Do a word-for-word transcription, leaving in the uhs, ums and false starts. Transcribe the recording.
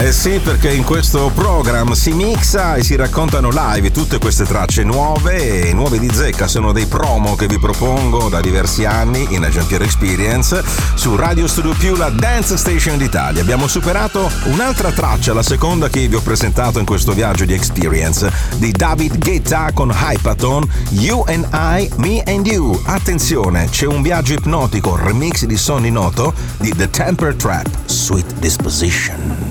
Eh sì, perché in questo program si mixa e si raccontano live tutte queste tracce nuove e nuove di zecca. Sono dei promo che vi propongo da diversi anni in Agent Experience su Radio Studio Più, la dance station d'Italia. Abbiamo superato un'altra traccia, la seconda che vi ho presentato in questo viaggio di Experience, di David Guetta con Hypaton, You and I, Me and You. Attenzione, c'è un viaggio ipnotico remix di Sonny Noto di The Temper Trap, Sweet Disposition.